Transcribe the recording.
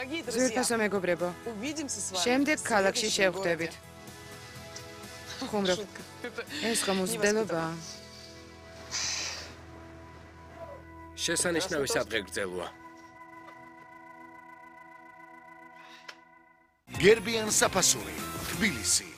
Дорогие друзья, ზურფასო მეგობრებო, увидимся с вами. შემდეგ в ქალაქში следующем შევხვდებით. городе. ხუმრობ, Шутка. Это ეს ხომ უცდელობაა. შესანიშნავი სადღეგრძელოა. გერბიან საფასური, თბილისი.